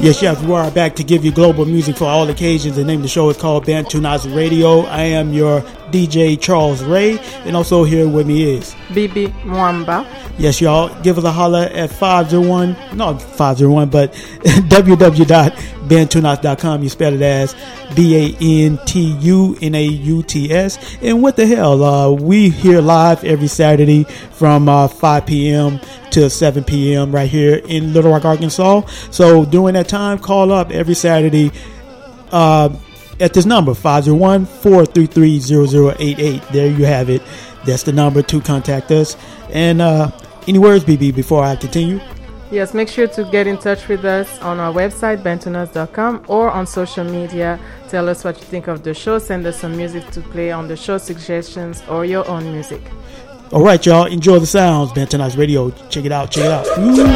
Yes, we are back to give you global music for all occasions. The name of the show is called Bantunas Radio. I am your DJ Charles Ray, and also here with me is Bibi Mwamba. Yes, y'all, give us a holler at 501, but www.bantunas.com. You spell it as BANTUNAUTS. And what the hell, we here live every Saturday from 5 p.m. to 7 p.m. right here in Little Rock, Arkansas. So during that time, call up every Saturday at this number, 501-433-0088. There you have it. That's the number to contact us. And any words, BB, before I continue? Yes, make sure to get in touch with us on our website, bantunas.com, or on social media. Tell us what you think of the show. Send us some music to play on the show, suggestions, or your own music. All right, y'all. Enjoy the sounds. Bantunas Radio. Check it out.